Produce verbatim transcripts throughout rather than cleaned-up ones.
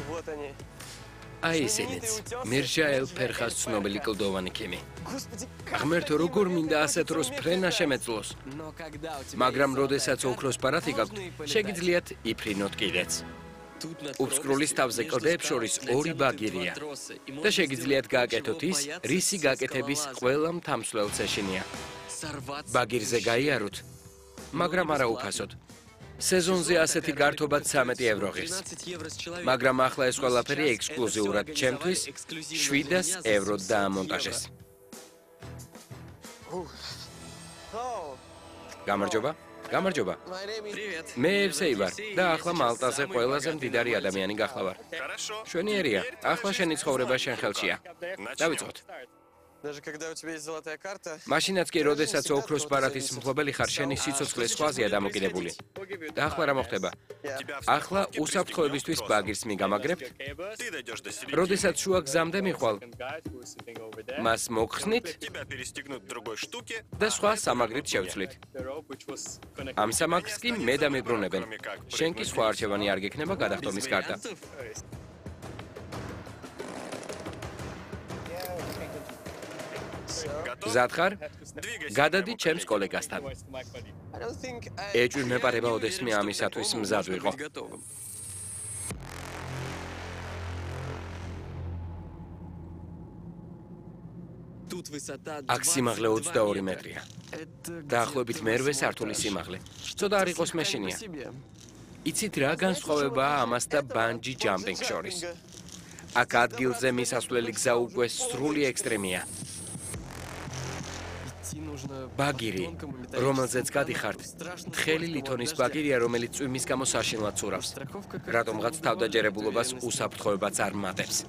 აი ესენიც, მირჟაელ ფერხას ცნობილი კლდოვანი ქიმი. ღმერთო, როგორ მინდა ასეთ დროს ფრენა შემეძლოს. მაგრამ როდესაც ოქროს ბარათი გაქვთ, შეგიძლიათ იფრინოთ კიდეც. უფსკრულის თავზე კლდეებს შორის ორი ბაგირია და შეგიძლიათ გააკეთოთ ის, რისი გაკეთების ყველა მთამსვლელს ეშინია. ბაგირზე გაიაროთ, მაგრამ არა უფასოდ. სეზონზე ასეთი გართობაც ცამეტი ევრო ღირს. მაგრამ ახლა ეს ყველაფერი ექსკლუზიურად ჩემთვის შვიდას ევროდ დაამონტაჟეს. გამარჯობა. გამარჯობა. მე ევსეი ვარ და ახლა მალტაზე ყველაზე მდიდარი ადამიანი გახლავარ. შვენიერია. ახლა შენი ცხოვრება შენ ხელშია. დავიწყოთ. მაშინაც კი, როდესაც ოქროს ბარათის მფლობელი ხარ, შენი სიცოცხლე სხვაზეა დამოკიდებული. და ახლა რა მოხდება? ახლა უსაფრთხოებისთვის ბაგირს მიგამაგრებთ. როდესაც შუა გზამდე მიხვალ, მას მოგხსნით და სხვა სამაგრით შევცვლით. ამ სამაგრს კი მე დამიბრუნებენ. შენ კი სხვა არჩევანი არ გექნება გადახდომის გარდა. მზად ხარ? გადადი ჩემს კოლეგასთან. ეჭვი მეპარება ოდესმე ამისათვის მზად ვიყო. აქ სიმაღლე ოცდაორი მეტრია. დაახლოებით მერვე სართულის სიმაღლე. ცოტა არ იყოს მეშინია. იცით რა განსხვავებაა ამას და ბანჯი ჯამპინგ შორის? აქ ადგილზე მისასვლელი გზა უკვე სრული ექსტრემია. ბაგირი, რომელზეც გადიხართ, თხელი ლითონის ბაგირია, რომელიც წვიმის გამო საშინლად ცურავს. რატომღაც თავდაჯერებულობას უსაფრთხოებაც არ მატებს.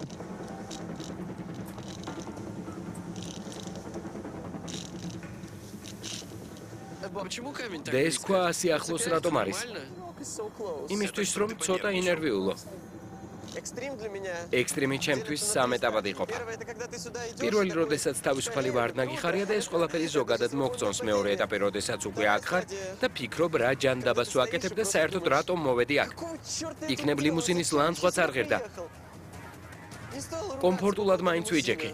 და ეს ქვა ასი ახლოს რატომ არის? იმისთვის, რომ ცოტა ინერვიულო. ექსტრიმი ჩემთვის სამ ეტაპად იყოფა. პირველი, როდესაც თავისუფალი ვარდნაგი ხარია და ეს ყველაფერი ზოგადად მოგწონს. მეორე ეტაპი, როდესაც უკვე აქ ხარ და ფიქრობ რა ჯანდაბას ვაკეთებ და საერთოდ რატომ მოვედი აქ. იქნებ ლიმუზინის ლანძღვაც არ ღერდა. კომფორტულად მაინც ვიჯექი.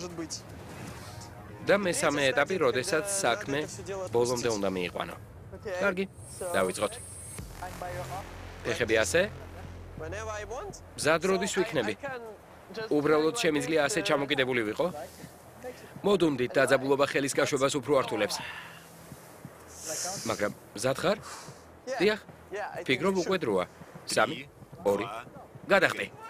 და მესამე ეტაპი, როდესაც საქმე ბოლომდე უნდა მიიყვანო. კარგი, დავიწყოთ. ფეხები ასე? მზად როდის ვიქნები? უბრალოდ შემიძლია ასე ჩამოკიდებული ვიყო? მოდუნდით, დაძაბულობა ხელის გაშვებას უფრო ართულებს. მაგრამ მზად ხარ? დიახ, ფიქრობ უკვე დროა. სამი, ორი, გადახტი.